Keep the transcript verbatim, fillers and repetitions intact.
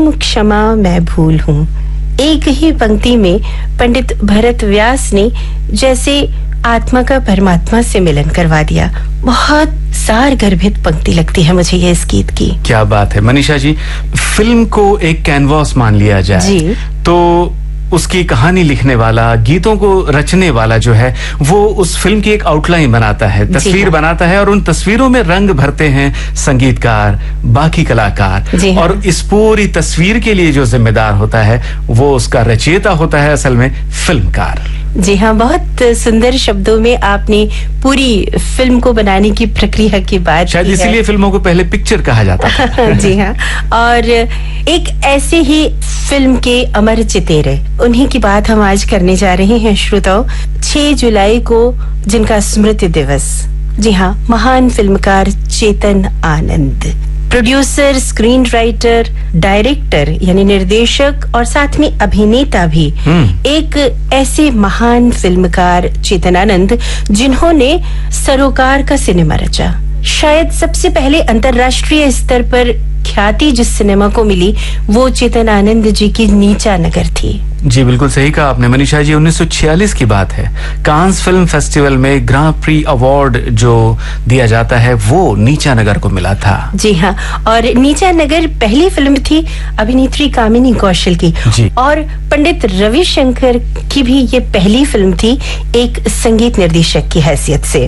तुम क्षमा मैं भूल हूँ। एक ही पंक्ति में पंडित भरत व्यास ने जैसे आत्मा का परमात्मा से मिलन करवा दिया। बहुत सार गर्भित पंक्ति लगती है मुझे ये इस गीत की। क्या बात है मनीषा जी। फिल्म को एक कैनवास मान लिया जाए जी। तो उसकी कहानी लिखने वाला, गीतों को रचने वाला जो है वो उस फिल्म की एक आउटलाइन बनाता है, तस्वीर हाँ। बनाता है, और उन तस्वीरों में रंग भरते हैं संगीतकार, बाकी कलाकार। हाँ। और इस पूरी तस्वीर के लिए जो जिम्मेदार होता है वो उसका रचयिता होता है, असल में फिल्मकार। जी हाँ, बहुत सुंदर शब्दों में आपने पूरी फिल्म को बनाने की प्रक्रिया की बात शायद की इसीलिए फिल्मों को पहले पिक्चर कहा जाता था। जी हाँ, और एक ऐसे ही फिल्म के अमर चितेरे, उन्हीं की बात हम आज करने जा रहे हैं श्रोताओ। छह जुलाई को जिनका स्मृति दिवस, जी हाँ, महान फिल्मकार Chetan Anand, producer, screen writer, director यानी निर्देशक और साथ में अभिनेता भी। एक ऐसे महान फिल्मकार चेतन आनंद जिन्होंने सरोकार का सिनेमा रचा। शायद सबसे पहले अंतर्राष्ट्रीय स्तर पर ख्याति जिस सिनेमा को मिली वो चेतन आनंद जी की नीचा नगर थी। जी बिल्कुल सही कहा आपने मनीषा जी। उन्नीस सौ छियालीस की बात है। कांस फिल्म फेस्टिवल में ग्रां प्री अवार्ड जो दिया जाता है वो नीचा नगर को मिला था। जी हाँ, और नीचा नगर पहली फिल्म थी अभिनेत्री कामिनी कौशल की। जी। और पंडित रविशंकर की भी ये पहली फिल्म थी एक संगीत निर्देशक की हैसियत से।